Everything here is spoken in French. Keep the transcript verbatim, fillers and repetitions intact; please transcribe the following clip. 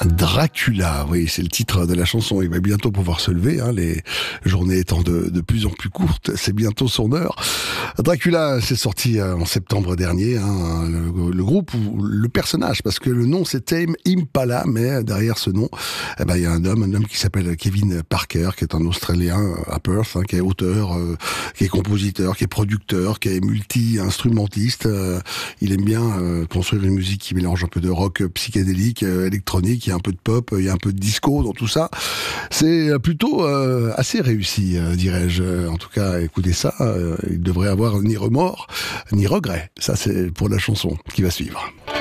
Dracula, oui, c'est le titre de la chanson. Il va bientôt pouvoir se lever, hein, les journées étant de, de plus en plus courtes. C'est bientôt son heure. Dracula, c'est sorti en septembre dernier. Hein, le, le groupe ou le personnage, parce que le nom c'est Tame Impala, mais derrière ce nom, eh ben il y a un homme, un homme qui s'appelle Kevin Parker, qui est un Australien à Perth, hein, qui est auteur, euh, qui est compositeur, qui est producteur, qui est multi-instrumentiste. Euh, il aime bien euh, construire une musique qui mélange un peu de rock psychédélique, euh, électronique. Il y a un peu de pop, il y a un peu de disco dans tout ça. C'est plutôt euh, assez réussi, euh, dirais-je. En tout cas, écoutez ça, euh, il devrait avoir ni remords, ni regrets. Ça, c'est pour la chanson qui va suivre.